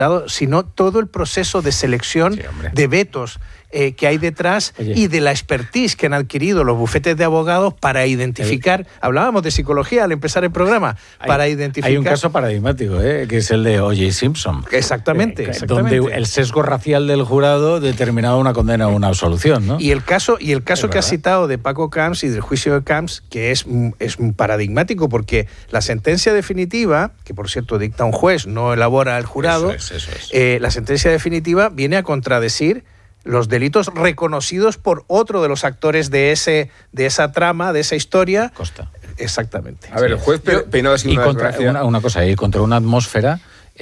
sino todo el proceso de selección de vetos que hay detrás y de la expertise que han adquirido los bufetes de abogados para identificar, hablábamos de psicología al empezar el programa, para identificar... Hay un caso paradigmático, que es el de O.J. Simpson. Exactamente. Donde el sesgo racial del jurado determinaba una condena o una absolución, ¿no? Y el caso que has citado de Paco Camps y del juicio de Camps, que es paradigmático, porque la sentencia definitiva, que por cierto dicta un juez, no elabora el jurado, eso es. La sentencia definitiva viene a contradecir los delitos reconocidos por otro de los actores de esa trama, de esa historia. Costa. Exactamente. A ver, el juez Peinado ha sido una cosa, y contra una atmósfera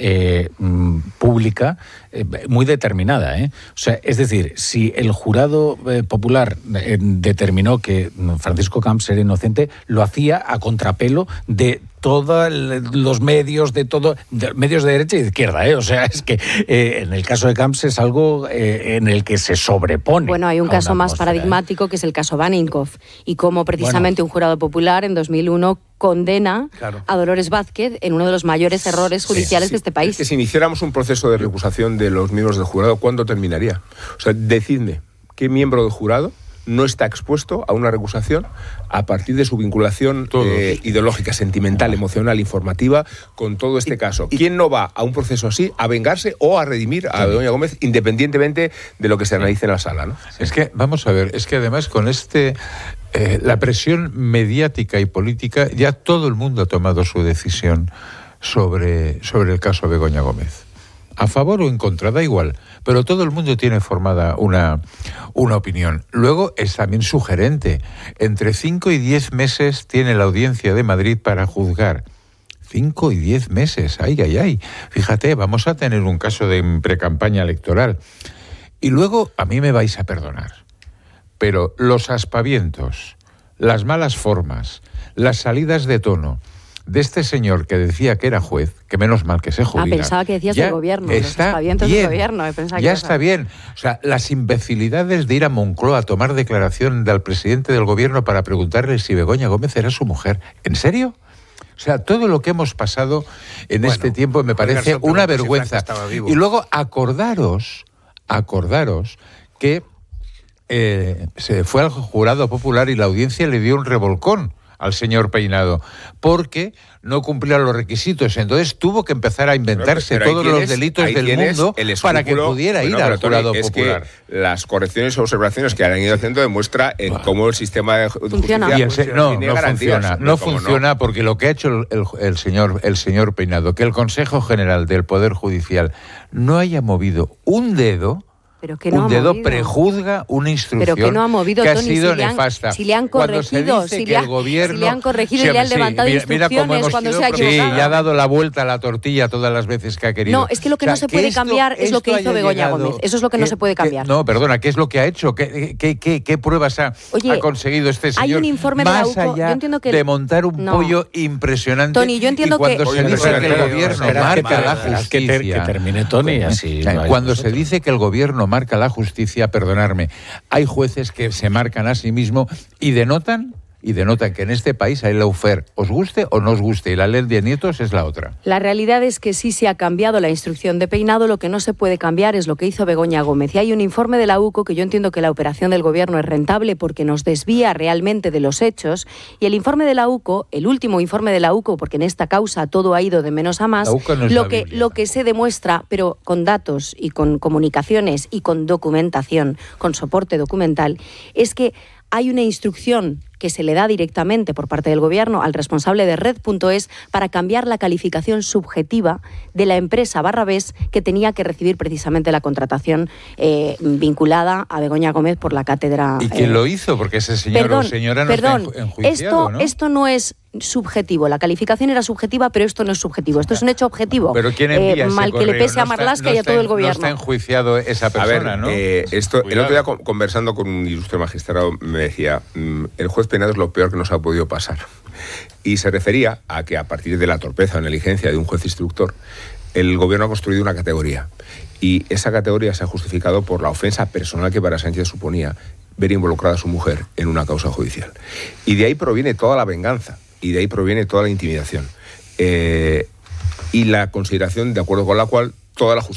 pública muy determinada, O sea, es decir, si el jurado popular determinó que Francisco Camps era inocente, lo hacía a contrapelo de todos los medios, medios de derecha y de izquierda, O sea, es que en el caso de Camps es algo en el que se sobrepone. Bueno, hay un caso más paradigmático que es el caso Baninkoff y cómo precisamente un jurado popular en 2001 condena a Dolores Vázquez en uno de los mayores errores judiciales de este país. Es que si iniciáramos un proceso de recusación de los miembros del jurado, ¿cuándo terminaría? O sea, decidme, ¿qué miembro del jurado no está expuesto a una recusación a partir de su vinculación ideológica, sentimental, emocional, informativa con todo este caso? ¿Quién no va a un proceso así a vengarse o a redimir a Begoña Gómez independientemente de lo que se analice en la sala, ¿no? Es que, vamos a ver, es que además con la presión mediática y política, ya todo el mundo ha tomado su decisión sobre el caso Begoña Gómez. A favor o en contra, da igual, pero todo el mundo tiene formada una opinión. Luego es también sugerente. Entre 5 y 10 meses tiene la Audiencia de Madrid para juzgar. 5 y 10 meses, ay. Fíjate, vamos a tener un caso de precampaña electoral. Y luego, a mí me vais a perdonar, pero los aspavientos, las malas formas, las salidas de tono de este señor que decía que era juez, que menos mal que se jubila. Pensaba que decías del gobierno, está bien, del gobierno. Ya está bien. O sea, las imbecilidades de ir a Moncloa a tomar declaración del presidente del gobierno para preguntarle si Begoña Gómez era su mujer. ¿En serio? O sea, todo lo que hemos pasado en este tiempo me parece una vergüenza. Y luego acordaros que se fue al jurado popular y la audiencia le dio un revolcón al señor Peinado, porque no cumplía los requisitos. Entonces tuvo que empezar a inventarse todos los delitos del mundo para que pudiera ir al jurado popular. Que las correcciones o observaciones que han ido haciendo demuestra cómo el sistema de justicia no funciona porque lo que ha hecho el señor Peinado, que el Consejo General del Poder Judicial no haya movido un dedo, prejuzga una instrucción que ha sido nefasta. Si le han corregido, si le han corregido y le han levantado instrucciones cuando se ha equivocado. Sí, y ha dado la vuelta a la tortilla todas las veces que ha querido. No, es que lo que no se puede cambiar es lo que hizo Begoña Gómez. Eso es lo que no se puede cambiar. No, perdona, ¿qué es lo que ha hecho? ¿Qué pruebas ha conseguido este señor? Hay un informe de la UCO. Más allá de montar un pollo impresionante. Tony, yo entiendo cuando se dice que el gobierno marca la justicia. Que termine Tony, así. Cuando se dice que el gobierno marca la justicia, perdonarme, hay jueces que se marcan a sí mismos y denotan que en este país hay lawfare, os guste o no os guste, y la ley de nietos es la otra. La realidad es que sí se ha cambiado la instrucción de Peinado, lo que no se puede cambiar es lo que hizo Begoña Gómez. Y hay un informe de la UCO que yo entiendo que la operación del gobierno es rentable porque nos desvía realmente de los hechos, y el informe de la UCO, el último informe de la UCO, porque en esta causa todo ha ido de menos a más, lo que se demuestra, pero con datos y con comunicaciones y con documentación, con soporte documental, es que hay una instrucción que se le da directamente por parte del gobierno al responsable de Red.es para cambiar la calificación subjetiva de la empresa Barrabés que tenía que recibir precisamente la contratación vinculada a Begoña Gómez por la cátedra. ¿Y quién lo hizo? Porque ese señor o señora no está enjuiciado, ¿no? Esto no es subjetivo. La calificación era subjetiva, pero esto no es subjetivo. Esto es un hecho objetivo. ¿Pero quién envía ese mal correo? Que le pese a Marlaska y a todo el gobierno. No está enjuiciado esa persona, ¿no? El otro día conversando con un ilustre magistrado me decía, el juez Peinado es lo peor que nos ha podido pasar. Y se refería a que a partir de la torpeza o negligencia de un juez instructor, el gobierno ha construido una categoría. Y esa categoría se ha justificado por la ofensa personal que para Sánchez suponía ver involucrada a su mujer en una causa judicial. Y de ahí proviene toda la venganza. Y de ahí proviene toda la intimidación. Y la consideración de acuerdo con la cual toda la justicia